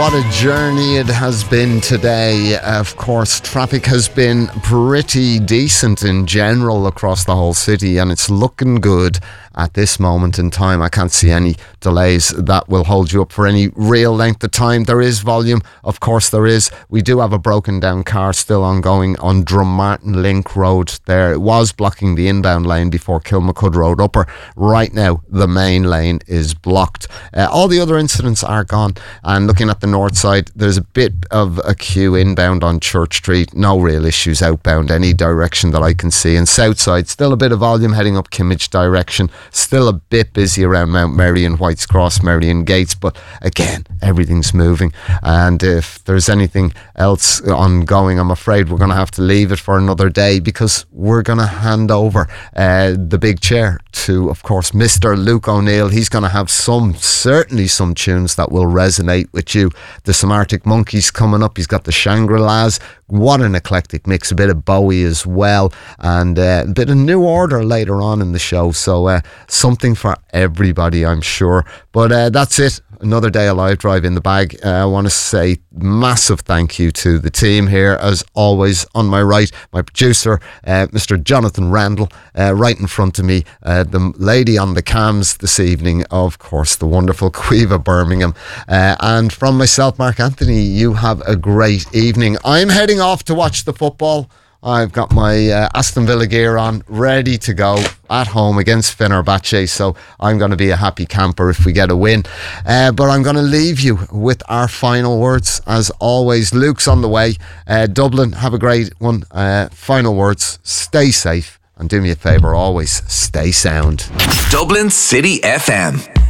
what a journey it has been today. Of course, traffic has been pretty decent in general across the whole city, and it's looking good at this moment in time. I can't see any delays that will hold you up for any real length of time. There is volume, of course there is. We do have a broken down car still ongoing on Drummartin Link Road there. It was blocking the inbound lane before Kilmacud Road Upper. Right now the main lane is blocked. All the other incidents are gone, and looking at the north side, there's a bit of a queue inbound on Church Street. No real issues outbound any direction that I can see. And south side, still a bit of volume heading up Kimmage direction. Still a bit busy around Mount Merrion, Whites Cross, Merrion Gates, but again, everything's moving. And if there's anything else ongoing, I'm afraid we're going to have to leave it for another day, because we're going to hand over the big chair to, of course, Mr. Luke O'Neill. He's going to have certainly some tunes that will resonate with you. The Smartic Monkeys coming up. He's got the Shangri-Las. What an eclectic mix. A bit of Bowie as well, and a bit of New Order later on in the show. So something for everybody, I'm sure. But that's it. Another day of Live Drive in the bag. I want to say massive thank you to the team here, as always. On my right, my producer, Mr. Jonathan Randall. Right in front of me, the lady on the cams this evening, of course, the wonderful Quiva Birmingham. And from myself, Mark Anthony, you have a great evening. I'm heading off to watch the football. I've got my Aston Villa gear on, ready to go at home against Fenerbahce, so I'm going to be a happy camper if we get a win. But I'm going to leave you with our final words. As always, Luke's on the way. Dublin, have a great one. Final words, stay safe, and do me a favour, always stay sound. Dublin City FM.